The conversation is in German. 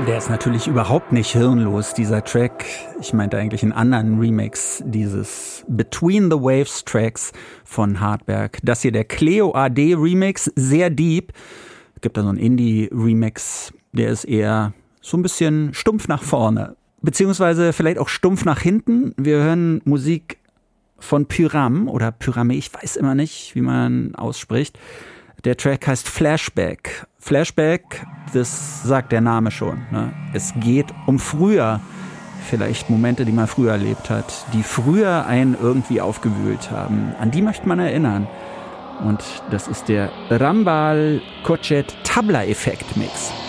Der ist natürlich überhaupt nicht hirnlos, dieser Track. Ich meinte eigentlich einen anderen Remix dieses Between the Waves Tracks von Hartberg. Das hier der Cleo AD Remix, sehr deep. Gibt da so einen Indie-Remix, der ist eher so ein bisschen stumpf nach vorne. Beziehungsweise vielleicht auch stumpf nach hinten. Wir hören Musik von Pyram oder Pyrame, ich weiß immer nicht, wie man ausspricht. Der Track heißt Flashback. Flashback, das sagt der Name schon. Ne? Es geht um früher, vielleicht Momente, die man früher erlebt hat, die früher einen irgendwie aufgewühlt haben. An die möchte man erinnern. Und das ist der Rambal Kochet Tabla Effekt Mix.